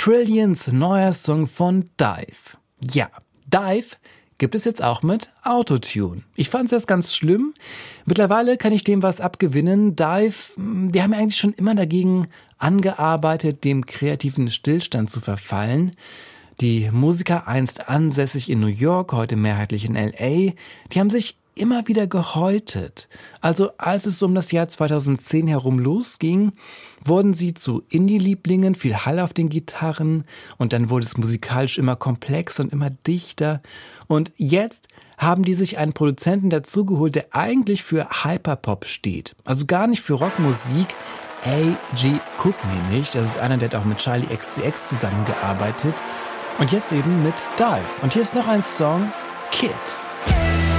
Trillions neuer Song von Dive. Ja, Dive gibt es jetzt auch mit Autotune. Ich fand es erst ganz schlimm. Mittlerweile kann ich dem was abgewinnen. Dive, die haben eigentlich schon immer dagegen angearbeitet, dem kreativen Stillstand zu verfallen. Die Musiker, einst ansässig in New York, heute mehrheitlich in L.A., die haben sich immer wieder gehäutet. Also als es um das Jahr 2010 herum losging, wurden sie zu Indie-Lieblingen, viel Hall auf den Gitarren und dann wurde es musikalisch immer komplexer und immer dichter. Und jetzt haben die sich einen Produzenten dazugeholt, der eigentlich für Hyperpop steht. Also gar nicht für Rockmusik. A.G. Cook nämlich, das ist einer, der hat auch mit Charlie XCX zusammengearbeitet. Und jetzt eben mit Dive. Und hier ist noch ein Song, Kid.